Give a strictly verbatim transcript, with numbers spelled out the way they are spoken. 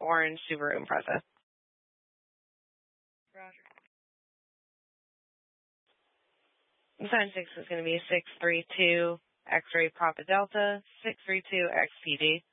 orange Subaru Impreza. Roger. Sign six is going to be six three two X-ray Papa Delta, six three two X P D.